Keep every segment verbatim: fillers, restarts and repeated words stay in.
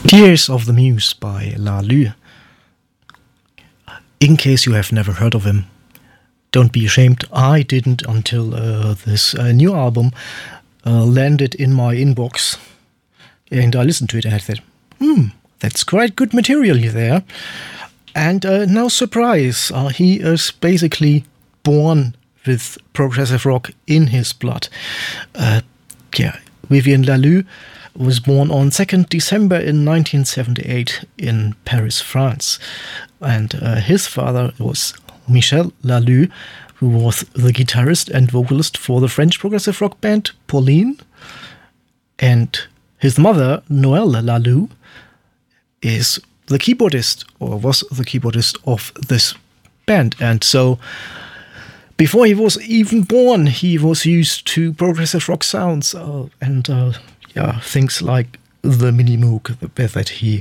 Tears of the Muse by Lalue. In case you have never heard of him, don't be ashamed. I didn't until uh, this uh, new album uh, landed in my inbox. And I listened to it and I said, hmm, that's quite good material there. And uh, no surprise, uh, he is basically born with progressive rock in his blood. Uh, yeah, Vivian Lalue was born on second December in nineteen seventy-eight in Paris, France. And uh, his father was Michel Lalue, who was the guitarist and vocalist for the French progressive rock band Pauline. And his mother, Noëlle Lalue, is the keyboardist, or was the keyboardist of this band. And so, before he was even born, he was used to progressive rock sounds uh, and uh, yeah, things like the Mini Moog that he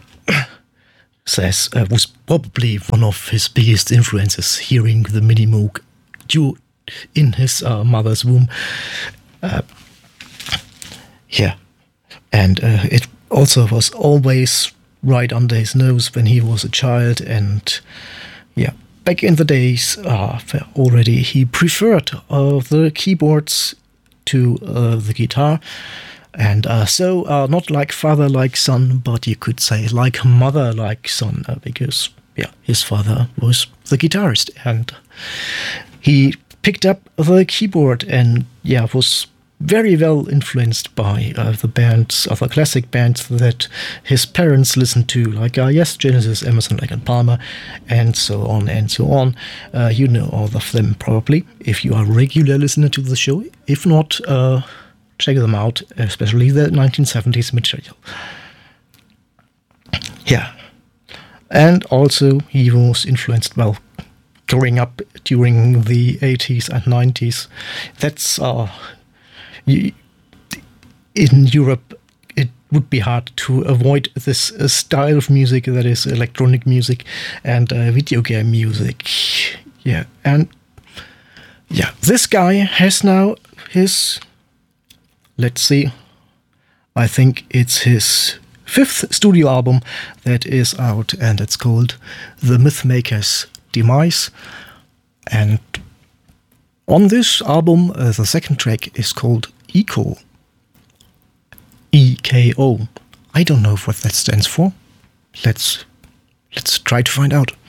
says uh, was probably one of his biggest influences, hearing the Mini Moog in his uh, mother's womb. Uh, yeah, and uh, it also was always right under his nose when he was a child, and yeah, back in the days uh, already he preferred uh, the keyboards to uh, the guitar. And uh, so, uh, not like father, like son, but you could say like mother, like son, uh, because, yeah, his father was the guitarist, and he picked up the keyboard and, yeah, was very well influenced by uh, the bands, other classic bands that his parents listened to, like, uh, yes, Genesis, Emerson, Lake and Palmer, and so on and so on. Uh, you know all of them, probably, if you are a regular listener to the show. If not, uh... check them out, especially the nineteen seventies material. Yeah. And also he was influenced, well, growing up during the eighties and nineties. That's, uh, in Europe, it would be hard to avoid this uh, style of music that is electronic music and uh, video game music. Yeah. And, yeah, this guy has now his... Let's see, I think it's his fifth studio album that is out, and it's called The Mythmaker's Demise. And on this album, uh, the second track is called Echo. E K O. I don't know what that stands for. Let's let's try to find out.